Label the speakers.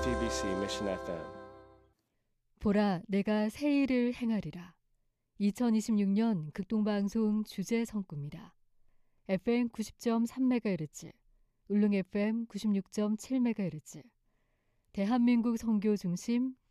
Speaker 1: JTBC Mission FM.
Speaker 2: 보라, 내가 새 일을 행하리라. 2026년 극동방송 주제 성구입니다. FM 90.3MHz, 울릉 FM 96.7MHz, 대한민국 선교 중심